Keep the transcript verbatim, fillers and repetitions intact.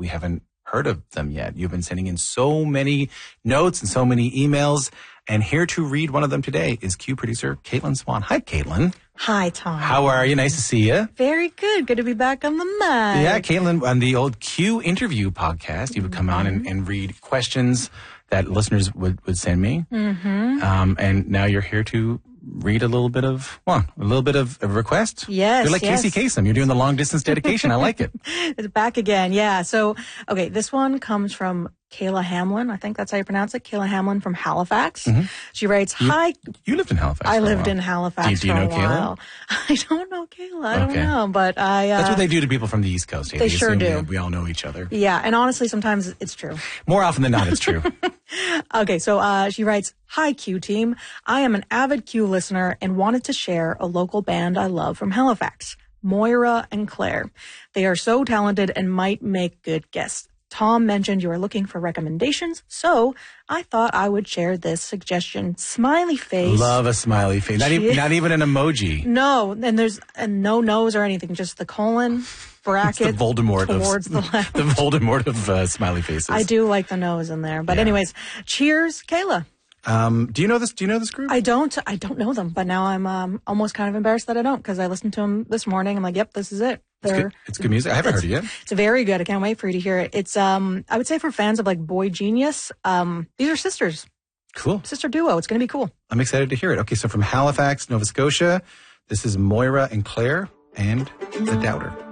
we haven't heard of them yet. You've been sending in so many notes and so many emails. And here to read one of them today is Q producer Caitlin Swan. Hi, Caitlin. Hi, Tom. How are you? Nice to see you. Very good. Good to be back on the mic. Yeah, Caitlin, on the old Q interview podcast, you would come on and, and read questions that listeners would, would send me. Mm-hmm. Um, and now you're here to read a little bit of, well, a little bit of a request. Yes, You're like yes. Casey Kasem. You're doing the long distance dedication. I like it. It's back again. Yeah. So, okay, this one comes from Kayla Hamlin. I think that's how you pronounce it. Kayla Hamlin from Halifax. Mm-hmm. She writes, hi. You, you lived in Halifax. I for a lived while. in Halifax Do you, do you for know a while. Kayla? I don't know Kayla. I Okay. don't know, but I, uh, That's what they do to people from the East Coast. They sure assume do. We, we all know each other. yeah. And honestly, sometimes it's true. More often than not, it's true. Okay, so uh, she writes, hi, Q team. I am an avid Q listener and wanted to share a local band I love from Halifax, Moira and Claire. They are so talented and might make good guests. Tom mentioned you are looking for recommendations, so I thought I would share this suggestion. Smiley face. Love a smiley face. Not, even, not even an emoji. No, and there's and no nose or anything, just the colon bracket It's the Voldemort towards of, the left. the Voldemort of uh, smiley faces. I do like the nose in there. But Yeah. anyways, cheers, Kayla. Um, do you know this? Do you know this group? I don't. I don't know them, but now I'm um, almost kind of embarrassed that I don't because I listened to them this morning. I'm like, yep, this is it. It's They're good. It's good music. I haven't heard it yet. It's very good. I can't wait for you to hear it. It's um, I would say for fans of like Boy Genius. Um, these are sisters, Cool. sister duo. It's going to be cool. I'm excited to hear it. Okay, so from Halifax, Nova Scotia, this is Moira and Claire and The Doubter.